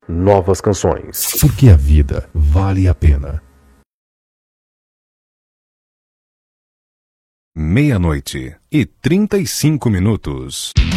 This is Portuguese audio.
novas canções. Porque a vida vale a pena. 00:35.